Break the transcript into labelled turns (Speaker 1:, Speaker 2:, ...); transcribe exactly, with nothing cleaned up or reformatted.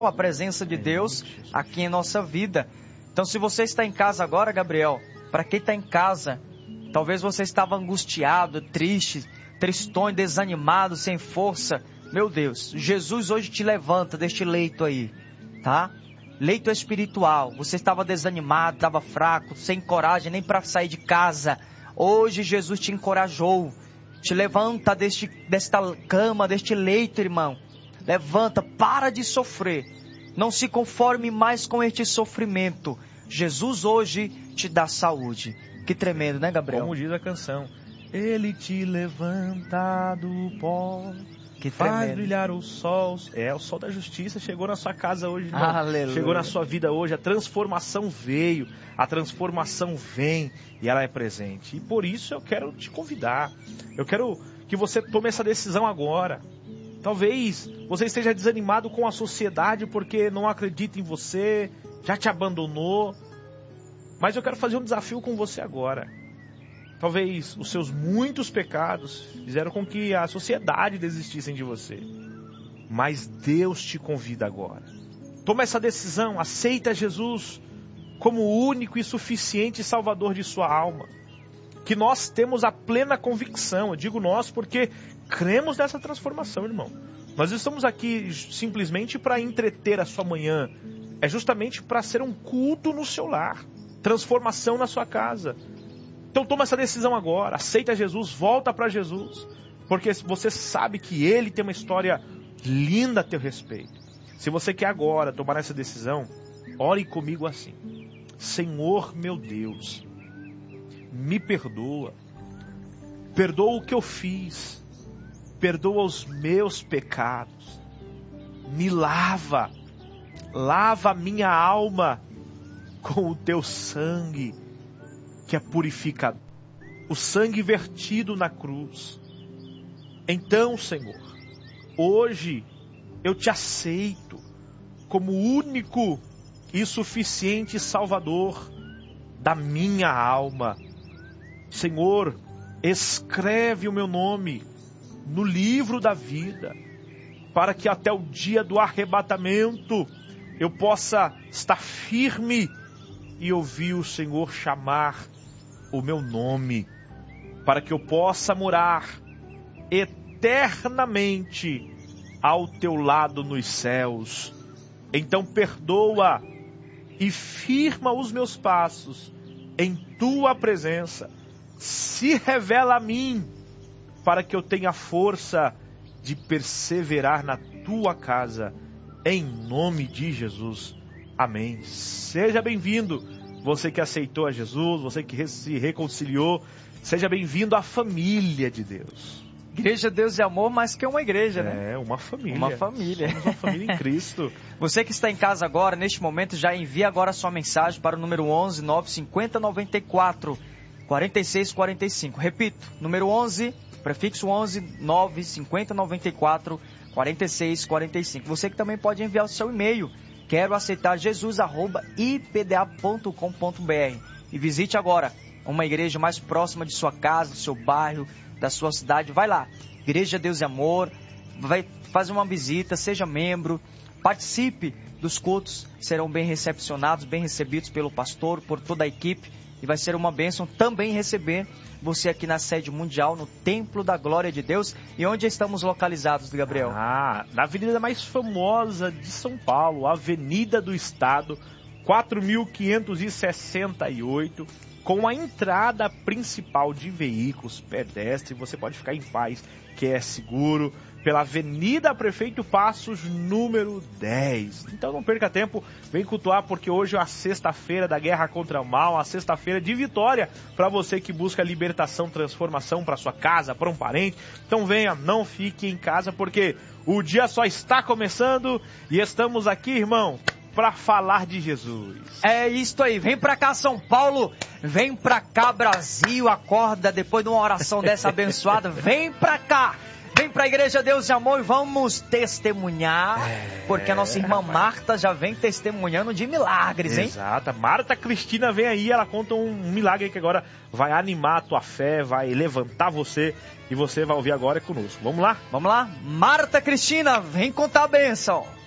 Speaker 1: a presença de Deus aqui em nossa vida. Então, se você está em casa agora, Gabriel, para quem está em casa, talvez você estava angustiado, triste, tristonho, desanimado, sem força. Meu Deus, Jesus hoje te levanta deste leito aí, tá? Leito espiritual. Você estava desanimado, estava fraco, sem coragem nem para sair de casa. Hoje Jesus te encorajou. Te levanta deste, desta cama, deste leito, irmão. Levanta, para de sofrer. Não se conforme mais com este sofrimento. Jesus hoje te dá saúde. Que tremendo, né, Gabriel?
Speaker 2: Como diz a canção. Ele te levanta do pó.
Speaker 1: Que
Speaker 2: faz
Speaker 1: tremendo.
Speaker 2: Brilhar o sol. É, o sol da justiça chegou na sua casa hoje, irmão.
Speaker 1: Aleluia.
Speaker 2: Chegou na sua vida hoje. A transformação veio. A transformação vem e ela é presente. E por isso eu quero te convidar. Eu quero que você tome essa decisão agora. Talvez você esteja desanimado com a sociedade porque não acredita em você, já te abandonou. Mas eu quero fazer um desafio com você agora. Talvez os seus muitos pecados fizeram com que a sociedade desistisse de você. Mas Deus te convida agora. Toma essa decisão, aceita Jesus como o único e suficiente Salvador de sua alma. Que nós temos a plena convicção, eu digo nós porque cremos nessa transformação, irmão. Nós estamos aqui simplesmente para entreter a sua manhã. É justamente para ser um culto no seu lar. Transformação na sua casa. Então toma essa decisão agora. Aceita Jesus, volta para Jesus. Porque você sabe que Ele tem uma história linda a teu respeito. Se você quer agora tomar essa decisão, ore comigo assim. Senhor meu Deus, me perdoa. Perdoa o que eu fiz. Perdoa os meus pecados. Me lava. Lava a minha alma com o teu sangue, que é purificador. O sangue vertido na cruz. Então, Senhor, hoje eu te aceito como único e suficiente Salvador da minha alma. Senhor, escreve o meu nome no livro da vida, para que até o dia do arrebatamento eu possa estar firme e ouvir o Senhor chamar o meu nome, para que eu possa morar eternamente ao teu lado nos céus. Então perdoa e firma os meus passos em tua presença. Se revela a mim, para que eu tenha força de perseverar na tua casa, em nome de Jesus. Amém. Seja bem-vindo, você que aceitou a Jesus, você que se reconciliou, seja bem-vindo à família de Deus.
Speaker 1: Igreja Deus e Amor, mais que uma igreja, né?
Speaker 2: É, uma família.
Speaker 1: Uma família.
Speaker 2: Somos uma família em Cristo.
Speaker 1: Você que está em casa agora, neste momento, já envia agora a sua mensagem para o número onze, nove cinco zero, nove quatro, quatro seis quatro cinco. Repito, número onze, prefixo onze, nove cinco zero, nove quatro, quatro seis quatro cinco. Você que também pode enviar o seu e-mail. Quero aceitar Jesus, arroba i p d a ponto com ponto b r. E visite agora uma igreja mais próxima de sua casa, do seu bairro, da sua cidade. Vai lá, Igreja Deus e Amor, vai fazer uma visita, seja membro, participe dos cultos, serão bem recepcionados, bem recebidos pelo pastor, por toda a equipe, e vai ser uma bênção também receber você aqui na sede mundial, no Templo da Glória de Deus. E onde estamos localizados, Gabriel?
Speaker 2: Ah, na avenida mais famosa de São Paulo, Avenida do Estado, quatro mil quinhentos e sessenta e oito, com a entrada principal de veículos pedestres. Você pode ficar em paz, que é seguro, pela Avenida Prefeito Passos, número dez. Então não perca tempo, vem cultuar, porque hoje é a sexta-feira da guerra contra o mal, a sexta-feira de vitória para você que busca libertação, transformação para sua casa, para um parente. Então venha, não fique em casa, porque o dia só está começando e estamos aqui, irmão, para falar de Jesus.
Speaker 1: É isso aí, vem pra cá São Paulo, vem pra cá Brasil, acorda depois de uma oração dessa abençoada, vem pra cá, vem pra Igreja Deus e Amor e vamos testemunhar, é, porque a nossa irmã rapaz. Marta já vem testemunhando de milagres, hein?
Speaker 2: Exato, Marta Cristina vem aí, ela conta um milagre que agora vai animar a tua fé, vai levantar você e você vai ouvir agora conosco. Vamos lá?
Speaker 1: Vamos lá, Marta Cristina, vem contar a bênção.